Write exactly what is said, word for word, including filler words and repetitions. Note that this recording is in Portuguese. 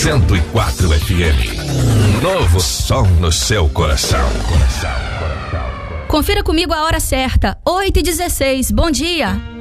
cento e quatro F M. Um novo som no seu coração. Confira comigo a hora certa, oito e dezesseis. Bom dia.